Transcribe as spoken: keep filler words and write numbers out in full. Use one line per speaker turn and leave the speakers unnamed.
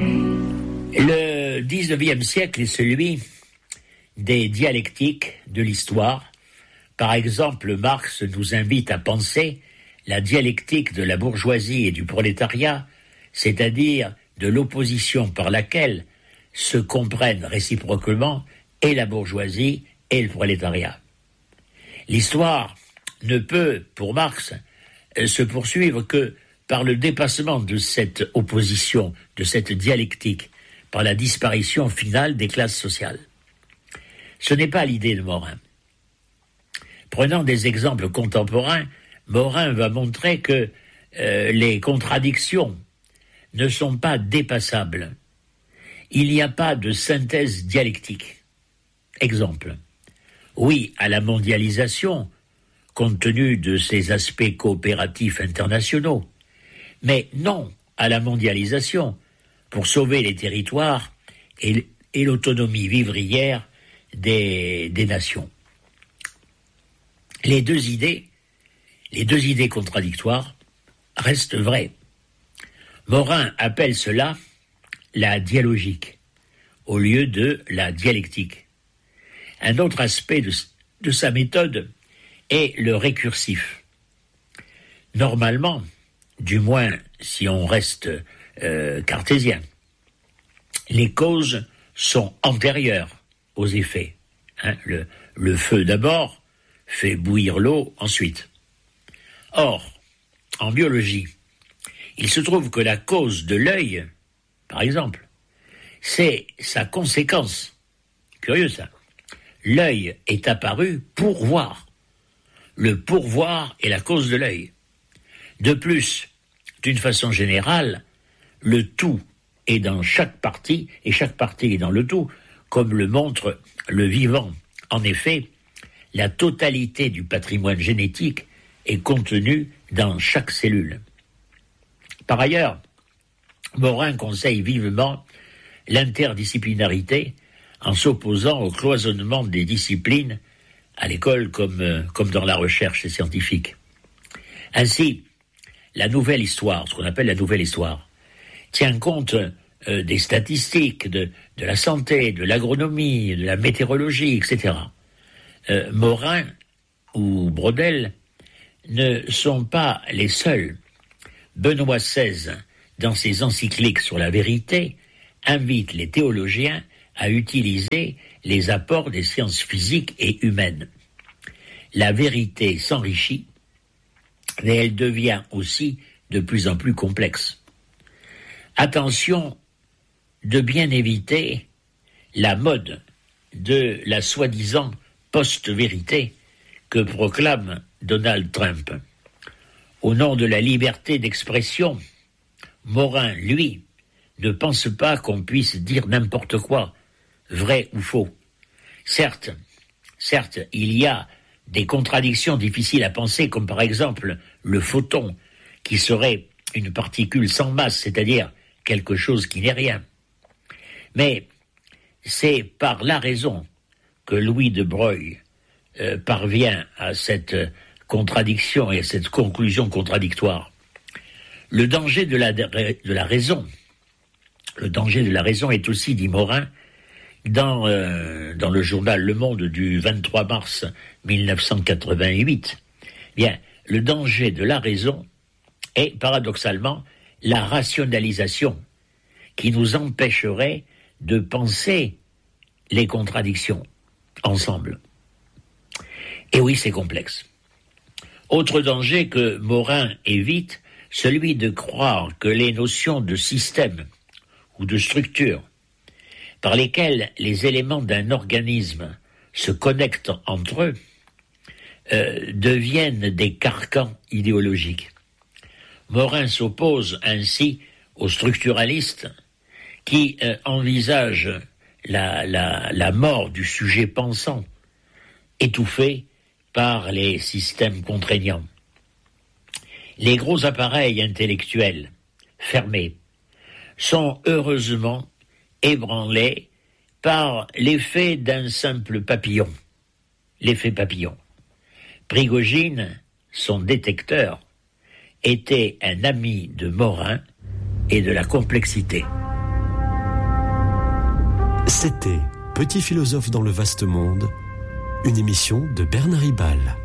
Le dix-neuvième siècle est celui des dialectiques de l'histoire. Par exemple, Marx nous invite à penser la dialectique de la bourgeoisie et du prolétariat, c'est-à-dire de l'opposition par laquelle se comprennent réciproquement et la bourgeoisie et le prolétariat. L'histoire ne peut, pour Marx, se poursuivre que par le dépassement de cette opposition, de cette dialectique, par la disparition finale des classes sociales. Ce n'est pas l'idée de Morin. Prenant des exemples contemporains, Morin va montrer que euh, les contradictions ne sont pas dépassables. Il n'y a pas de synthèse dialectique. Exemple. Oui à la mondialisation, compte tenu de ses aspects coopératifs internationaux, mais non à la mondialisation pour sauver les territoires et, et l'autonomie vivrière des, des nations. Les deux idées, les deux idées contradictoires restent vraies. Morin appelle cela la dialogique au lieu de la dialectique. Un autre aspect de, de sa méthode est le récursif. Normalement, du moins si on reste euh, cartésien, les causes sont antérieures aux effets. Hein, le, le feu d'abord fait bouillir l'eau ensuite. Or, en biologie, il se trouve que la cause de l'œil, par exemple, c'est sa conséquence. Curieux ça. L'œil est apparu pour voir. Le pourvoir est la cause de l'œil. De plus, d'une façon générale, le tout est dans chaque partie, et chaque partie est dans le tout, comme le montre le vivant. En effet, la totalité du patrimoine génétique est contenue dans chaque cellule. Par ailleurs, Morin conseille vivement l'interdisciplinarité en s'opposant au cloisonnement des disciplines à l'école comme, euh, comme dans la recherche scientifique. Ainsi, la nouvelle histoire, ce qu'on appelle la nouvelle histoire, tient compte euh, des statistiques, de, de la santé, de l'agronomie, de la météorologie, et cetera. Euh, Morin ou Braudel ne sont pas les seuls. Benoît seize, dans ses encycliques sur la vérité, invite les théologiens à utiliser les apports des sciences physiques et humaines. La vérité s'enrichit, mais elle devient aussi de plus en plus complexe. Attention de bien éviter la mode de la soi-disant post-vérité que proclame Donald Trump. Au nom de la liberté d'expression, Morin, lui, ne pense pas qu'on puisse dire n'importe quoi, vrai ou faux. Certes, certes, il y a des contradictions difficiles à penser, comme par exemple le photon, qui serait une particule sans masse, c'est-à-dire quelque chose qui n'est rien. Mais c'est par la raison que Louis de Broglie euh, parvient à cette contradiction et à cette conclusion contradictoire. Le danger de la, de la raison, le danger de la raison est aussi, dit Morin, dans, euh, dans le journal Le Monde du vingt-trois mars mille neuf cent quatre-vingt-huit, bien, le danger de la raison est, paradoxalement, la rationalisation qui nous empêcherait de penser les contradictions ensemble. Et oui, c'est complexe. Autre danger que Morin évite, celui de croire que les notions de système ou de structure par lesquelles les éléments d'un organisme se connectent entre eux euh, deviennent des carcans idéologiques. Morin s'oppose ainsi aux structuralistes qui euh, envisagent la, la, la mort du sujet pensant, étouffé par les systèmes contraignants. Les gros appareils intellectuels fermés sont heureusement ébranlés par l'effet d'un simple papillon, l'effet papillon. Prigogine, son détecteur, était un ami de Morin et de la complexité.
C'était Petit philosophe dans le vaste monde, une émission de Bernard Ribal.